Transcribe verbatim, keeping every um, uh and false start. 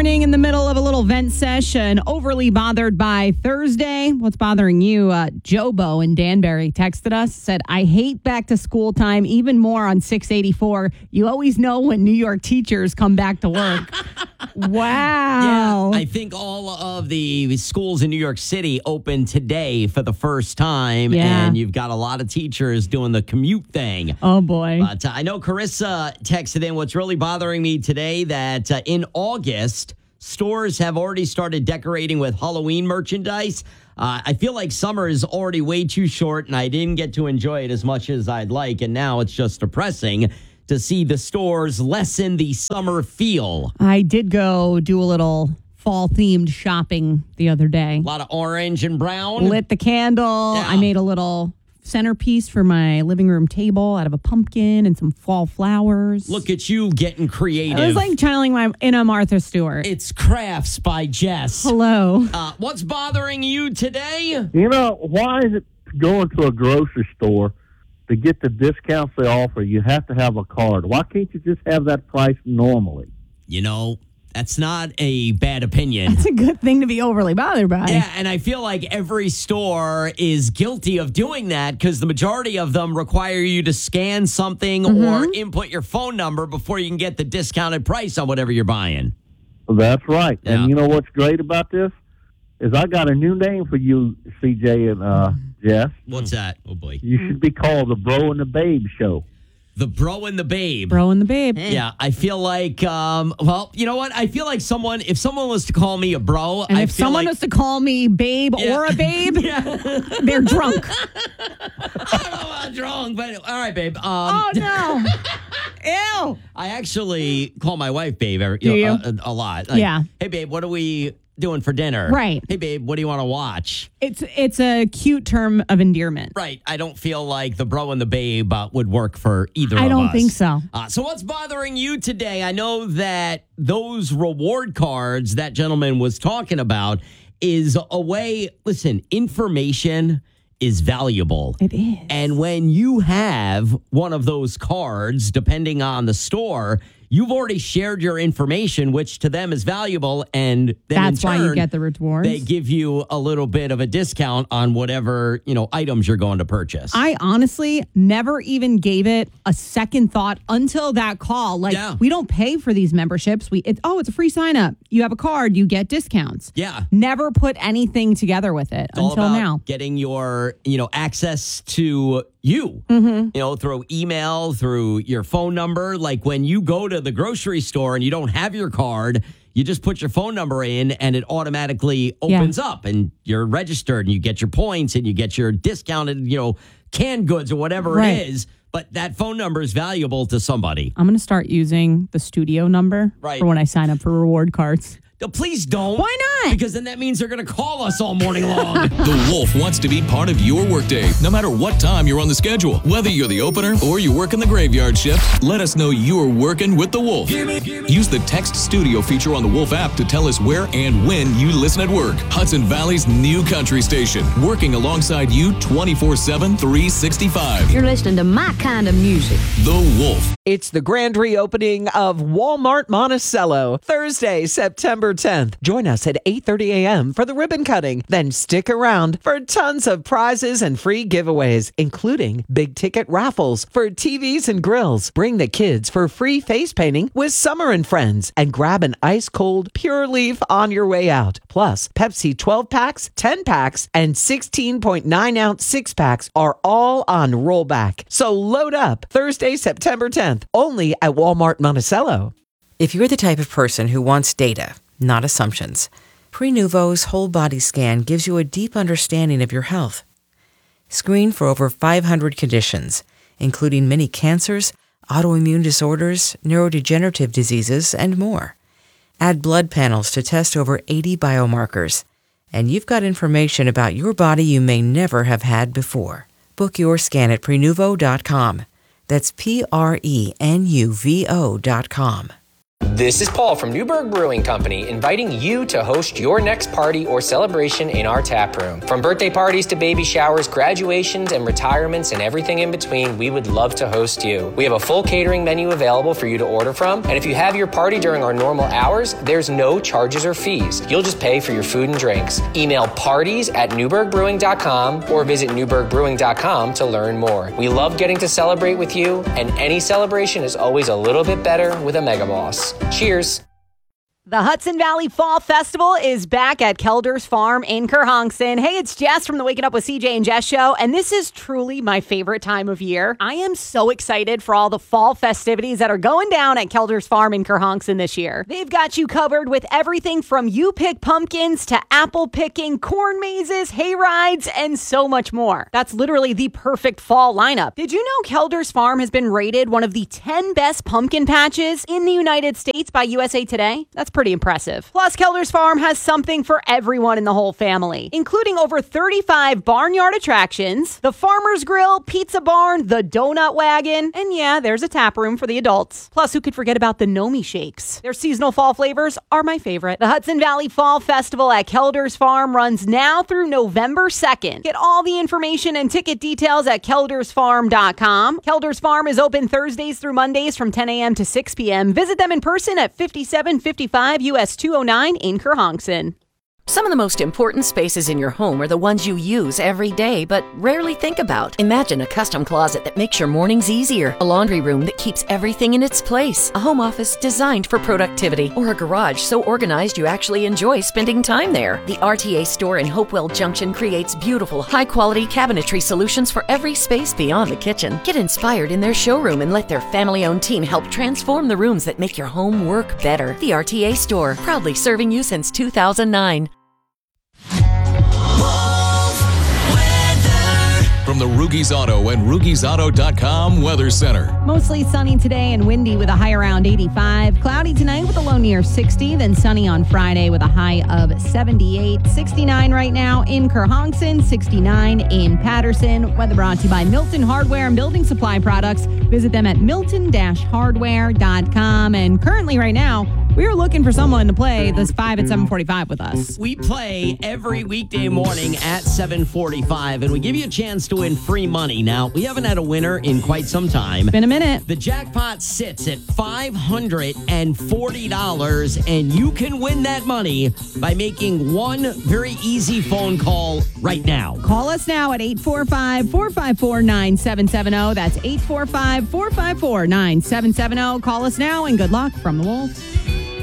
morning in the middle of a little vent session. Overly bothered by Thursday. What's bothering you? Uh, Jobo in Danbury texted us, said, I hate back to school time even more on six eighty-four. You always know when New York teachers come back to work. Wow. Yeah, I think all of the schools in New York City open today for the first time. Yeah. And you've got a lot of teachers doing the commute thing. Oh, boy. But uh, I know Carissa texted in, what's really bothering me today, that uh, in August, stores have already started decorating with Halloween merchandise. Uh, I feel like summer is already way too short, and I didn't get to enjoy it as much as I'd like. And now it's just depressing to see the stores lessen the summer feel. I did go do a little fall-themed shopping the other day. A lot of orange and brown. Lit the candle. Yeah. I made a little centerpiece for my living room table out of a pumpkin and some fall flowers. Look at you getting creative. It was like channeling my inner Martha Stewart. It's Crafts by Jess. Hello. Uh, what's bothering you today? You know, why is it going to a grocery store to get the discounts they offer, you have to have a card? Why can't you just have that price normally? You know, that's not a bad opinion. That's a good thing to be overly bothered by. Yeah, and I feel like every store is guilty of doing that because the majority of them require you to scan something Mm-hmm. or input your phone number before you can get the discounted price on whatever you're buying. That's right. Yeah. And you know what's great about this? Is I got a new name for you, C J and uh, Jess. What's that? Oh, boy. You should be called the Bro and the Babe Show. The Bro and the Babe. Bro and the babe. Yeah, I feel like, um, well, you know what? I feel like someone, if someone was to call me a bro, And I if feel someone like, was to call me babe Yeah. or a babe, yeah. they're drunk. I don't know about drunk, but all right, babe. Um, Oh, no. Ew. I actually call my wife babe every, Do you know, you? A, a lot. Like, Yeah. Hey, babe, what are we doing for dinner? Right. Hey, babe, what do you want to watch? It's it's a cute term of endearment. Right. I don't feel like the bro and the babe uh, would work for either I of us. don't think so. Uh, so what's bothering you today? I know that those reward cards that gentleman was talking about is a way, listen, information is valuable. It is. And when you have one of those cards, depending on the store, you've already shared your information, which to them is valuable. And then That's in why turn, you get the rewards. they give you a little bit of a discount on whatever, you know, items you're going to purchase. I honestly never even gave it a second thought until that call. Like, Yeah. we don't pay for these memberships. We it, oh, it's a free sign up. You have a card, you get discounts. yeah. Never put anything together with it It's all until about now. getting your, you know, access to you, Mm-hmm. you know, through email, through your phone number. Like when you go to the grocery store and you don't have your card, you just put your phone number in and it automatically opens up and you're registered and you get your points and you get your discounted, you know, canned goods or whatever Right. it is. But that phone number is valuable to somebody. I'm going to start using the studio number Right. for when I sign up for reward cards. No, please don't. Why not? Because then that means they're going to call us all morning long. The Wolf wants to be part of your workday, no matter what time you're on the schedule. Whether you're the opener or you work in the graveyard shift, let us know you're working with the Wolf. Use the Text Studio feature on the Wolf app to tell us where and when you listen at work. Hudson Valley's new country station, working alongside you twenty-four seven, three sixty-five. You're listening to my kind of music. The Wolf. It's the grand reopening of Walmart Monticello, Thursday, September tenth. Join us at eight thirty a.m. for the ribbon cutting. Then stick around for tons of prizes and free giveaways, including big ticket raffles for T Vs and grills. Bring the kids for free face painting with Summer and Friends and grab an ice cold Pure Leaf on your way out. Plus, Pepsi twelve packs, ten packs, and sixteen point nine ounce six packs are all on rollback. So load up Thursday, September tenth, only at Walmart Monticello. If you're the type of person who wants data, not assumptions, Prenuvo's whole body scan gives you a deep understanding of your health. Screen for over five hundred conditions, including many cancers, autoimmune disorders, neurodegenerative diseases, and more. Add blood panels to test over eighty biomarkers, and you've got information about your body you may never have had before. Book your scan at Prenuvo dot com. That's P R E N U V O dot com. This is Paul from Newberg Brewing Company, inviting you to host your next party or celebration in our tap room. From birthday parties to baby showers, graduations, and retirements, and everything in between, we would love to host you. We have a full catering menu available for you to order from, and if you have your party during our normal hours, there's no charges or fees. You'll just pay for your food and drinks. Email parties at newberg brewing dot com or visit newberg brewing dot com to learn more. We love getting to celebrate with you, and any celebration is always a little bit better with a Mega Boss. Cheers. The Hudson Valley Fall Festival is back at Kelder's Farm in Kerhonkson. Hey, it's Jess from the Waking Up with C J and Jess show, and this is truly my favorite time of year. I am so excited for all the fall festivities that are going down at Kelder's Farm in Kerhonkson this year. They've got you covered with everything from you pick pumpkins to apple picking, corn mazes, hay rides, and so much more. That's literally the perfect fall lineup. Did you know Kelder's Farm has been rated one of the ten best pumpkin patches in the United States by U S A Today? That's pretty impressive. Plus, Kelder's Farm has something for everyone in the whole family, including over thirty-five barnyard attractions, the Farmer's Grill, Pizza Barn, the Donut Wagon, and yeah, there's a tap room for the adults. Plus, who could forget about the Nomi Shakes? Their seasonal fall flavors are my favorite. The Hudson Valley Fall Festival at Kelder's Farm runs now through November second. Get all the information and ticket details at kelders farm dot com. Kelder's Farm is open Thursdays through Mondays from ten a.m. to six p.m. Visit them in person at fifty-seven fifty-five U S two oh nine in Kerhonkson. Some of the most important spaces in your home are the ones you use every day, but rarely think about. Imagine a custom closet that makes your mornings easier, a laundry room that keeps everything in its place, a home office designed for productivity, or a garage so organized you actually enjoy spending time there. The R T A store in Hopewell Junction creates beautiful, high-quality cabinetry solutions for every space beyond the kitchen. Get inspired in their showroom and let their family-owned team help transform the rooms that make your home work better. The R T A store, proudly serving you since two thousand nine. From the Rugies Auto and Rugies Auto dot com Weather Center. Mostly sunny today and windy with a high around eighty-five. Cloudy tonight with a low near sixty. Then sunny on Friday with a high of seventy-eight. sixty-nine right now in Kerhonkson. sixty-nine in Patterson. Weather brought to you by Milton Hardware and Building Supply Products. Visit them at milton dash hardware dot com. And currently right now, we are looking for someone to play this five at seven forty-five with us. We play every weekday morning at seven forty-five, and we give you a chance to win free money. Now, we haven't had a winner in quite some time. Been a minute. The jackpot sits at five hundred forty dollars, and you can win that money by making one very easy phone call right now. Call us now at eight four five, four five four, nine seven seven zero. That's eight four five, four five four, nine seven seven zero. Call us now, and good luck from the Wolves.